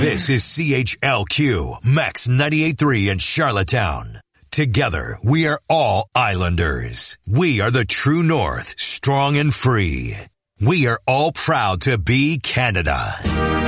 This is CHLQ Max 98.3 in Charlottetown. Together, we are all Islanders. We are the true north, strong and free. We are all proud to be Canada.